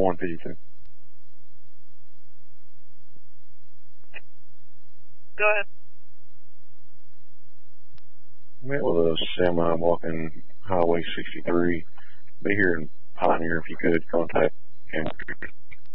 152. Go ahead. Met with a semi walking Highway 63. Be here in Pioneer if you could contact him.